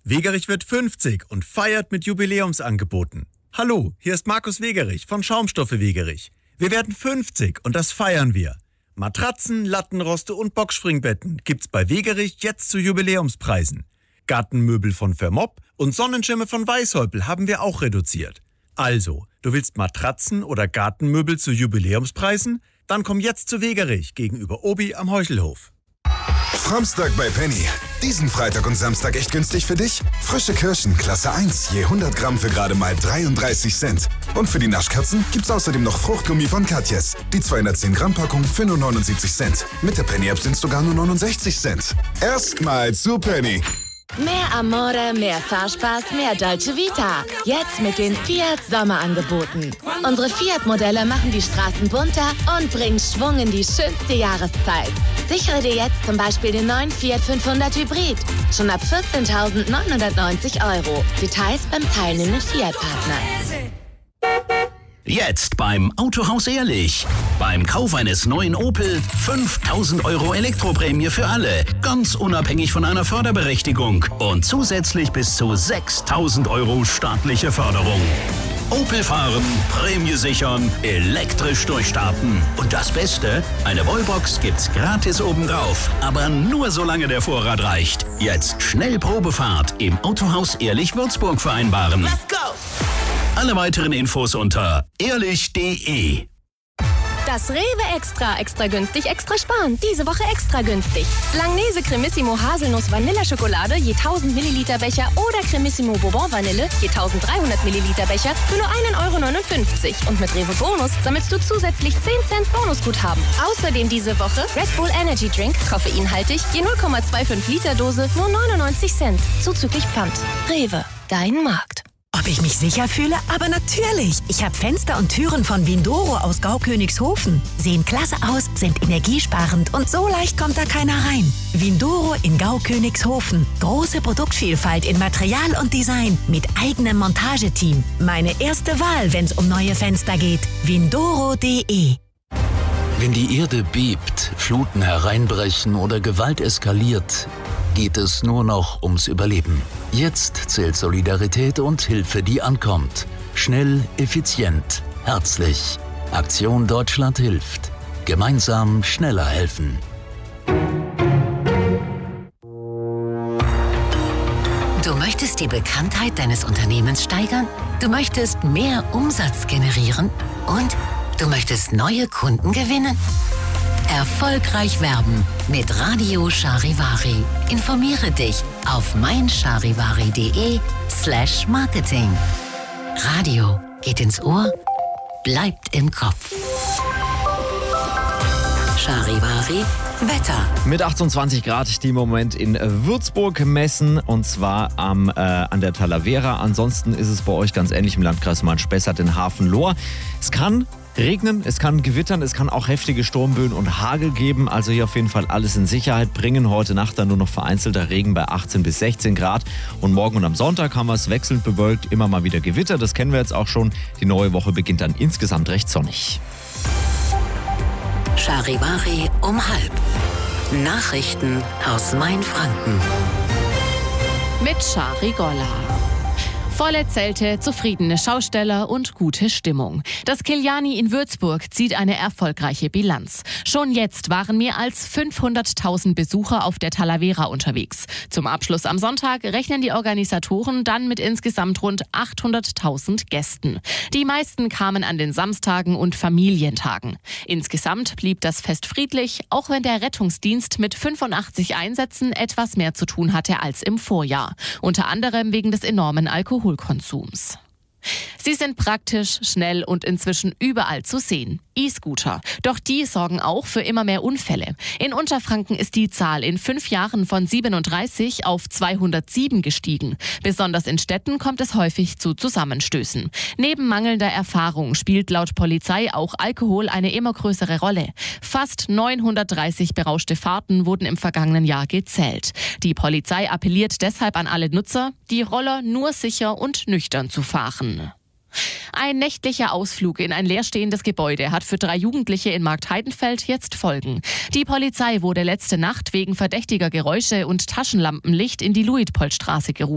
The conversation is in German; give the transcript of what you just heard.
Wegerich wird 50 und feiert mit Jubiläumsangeboten. Hallo, hier ist Markus Wegerich von Schaumstoffe Wegerich. Wir werden 50 und das feiern wir. Matratzen, Lattenroste und Boxspringbetten gibt's bei Wegerich jetzt zu Jubiläumspreisen. Gartenmöbel von Vermopp und Sonnenschirme von Weißhäupl haben wir auch reduziert. Also, du willst Matratzen oder Gartenmöbel zu Jubiläumspreisen? Dann komm jetzt zu Wegerich gegenüber Obi am Heuchelhof. Framstag bei Penny. Diesen Freitag und Samstag echt günstig für dich? Frische Kirschen, Klasse 1, je 100 Gramm für gerade mal 33 Cent. Und für die Naschkatzen gibt's außerdem noch Fruchtgummi von Katjes. Die 210 Gramm Packung für nur 79 Cent. Mit der Penny-App sind's sogar nur 69 Cent. Erstmal zu Penny. Mehr Amore, mehr Fahrspaß, mehr Dolce Vita. Jetzt mit den Fiat Sommerangeboten. Unsere Fiat-Modelle machen die Straßen bunter und bringen Schwung in die schönste Jahreszeit. Sichere dir jetzt zum Beispiel den neuen Fiat 500 Hybrid. Schon ab 14.990 €. Details beim teilnehmenden Fiat-Partner. Jetzt beim Autohaus Ehrlich. Beim Kauf eines neuen Opel 5.000 € Elektroprämie für alle. Ganz unabhängig von einer Förderberechtigung. Und zusätzlich bis zu 6.000 € staatliche Förderung. Opel fahren, Prämie sichern, elektrisch durchstarten. Und das Beste, eine Wallbox gibt's gratis obendrauf. Aber nur solange der Vorrat reicht. Jetzt schnell Probefahrt im Autohaus Ehrlich Würzburg vereinbaren. Let's go! Alle weiteren Infos unter ehrlich.de. Das Rewe Extra günstig, extra sparen. Diese Woche extra günstig. Langnese Cremissimo Haselnuss Vanilleschokolade je 1000 Milliliter Becher oder Cremissimo Bourbon Vanille je 1300 Milliliter Becher für nur 1,59 €. Und mit Rewe Bonus sammelst du zusätzlich 10 Cent Bonusguthaben. Außerdem diese Woche Red Bull Energy Drink, koffeinhaltig, je 0,25 Liter Dose, nur 99 Cent. Zuzüglich Pfand. Rewe, dein Markt. Ob ich mich sicher fühle? Aber natürlich. Ich habe Fenster und Türen von Windoro aus Gaukönigshofen. Sehen klasse aus, sind energiesparend und so leicht kommt da keiner rein. Windoro in Gaukönigshofen. Große Produktvielfalt in Material und Design mit eigenem Montageteam. Meine erste Wahl, wenn es um neue Fenster geht. Windoro.de. Wenn die Erde bebt, Fluten hereinbrechen oder Gewalt eskaliert, geht es nur noch ums Überleben. Jetzt zählt Solidarität und Hilfe, die ankommt. Schnell, effizient, herzlich. Aktion Deutschland hilft. Gemeinsam schneller helfen. Du möchtest die Bekanntheit deines Unternehmens steigern? Du möchtest mehr Umsatz generieren? Und du möchtest neue Kunden gewinnen? Erfolgreich werben mit Radio Charivari. Informiere dich auf meincharivari.de/Marketing. Radio geht ins Ohr, bleibt im Kopf. Charivari Wetter. Mit 28 Grad die im Moment in Würzburg messen und zwar an der Talavera. Ansonsten ist es bei euch ganz ähnlich im Landkreis Main-Spessart in Hafenlohr. Es kann regnen, es kann gewittern, es kann auch heftige Sturmböen und Hagel geben. Also hier auf jeden Fall alles in Sicherheit bringen. Heute Nacht dann nur noch vereinzelter Regen bei 18 bis 16 Grad. Und morgen und am Sonntag haben wir es wechselnd bewölkt, immer mal wieder Gewitter. Das kennen wir jetzt auch schon. Die neue Woche beginnt dann insgesamt recht sonnig. Charivari um 12:30. Nachrichten aus Mainfranken. Mit Shari Golla. Volle Zelte, zufriedene Schausteller und gute Stimmung. Das Kiliani in Würzburg zieht eine erfolgreiche Bilanz. Schon jetzt waren mehr als 500.000 Besucher auf der Talavera unterwegs. Zum Abschluss am Sonntag rechnen die Organisatoren dann mit insgesamt rund 800.000 Gästen. Die meisten kamen an den Samstagen und Familientagen. Insgesamt blieb das Fest friedlich, auch wenn der Rettungsdienst mit 85 Einsätzen etwas mehr zu tun hatte als im Vorjahr. Unter anderem wegen des enormen Alkoholkonsums. Sie sind praktisch, schnell und inzwischen überall zu sehen. E-Scooter. Doch die sorgen auch für immer mehr Unfälle. In Unterfranken ist die Zahl in 5 Jahren von 37 auf 207 gestiegen. Besonders in Städten kommt es häufig zu Zusammenstößen. Neben mangelnder Erfahrung spielt laut Polizei auch Alkohol eine immer größere Rolle. Fast 930 berauschte Fahrten wurden im vergangenen Jahr gezählt. Die Polizei appelliert deshalb an alle Nutzer, die Roller nur sicher und nüchtern zu fahren. Ein nächtlicher Ausflug in ein leerstehendes Gebäude hat für 3 Jugendliche in Marktheidenfeld jetzt Folgen. Die Polizei wurde letzte Nacht wegen verdächtiger Geräusche und Taschenlampenlicht in die Luitpoldstraße gerufen.